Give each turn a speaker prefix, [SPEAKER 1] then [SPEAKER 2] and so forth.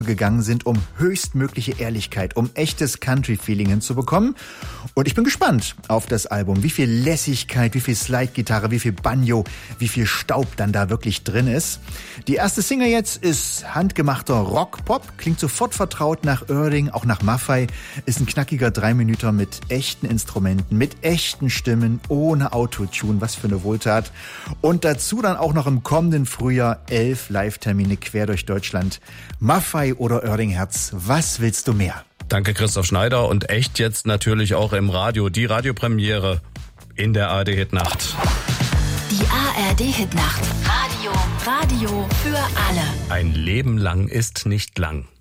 [SPEAKER 1] gegangen sind, um höchstmögliche Ehrlichkeit, um echtes Country-Feeling hinzubekommen. Und ich bin gespannt auf das Album, wie viel Lässigkeit, wie viel Slide-Gitarre, wie viel Banjo, wie viel Staub dann da wirklich drin ist. Die erste Single jetzt ist handgemachter Rock-Pop, klingt sofort vertraut nach Oerding, auch nach Maffay, ist ein knackiger 3-Minüter mit echten Instrumenten, mit echten Stimmen, ohne Autotune, was für eine Wohltat. Und dazu dann auch noch im kommenden Frühjahr 11 Live-Termine quer durch Deutschland. Maffay oder Oerding Herz, was willst du mehr?
[SPEAKER 2] Danke Christoph Schneider und echt jetzt natürlich auch im Radio, die Radiopremiere in der ARD Hitnacht.
[SPEAKER 3] Die ARD Hitnacht. Radio für alle.
[SPEAKER 2] Ein Leben lang ist nicht lang.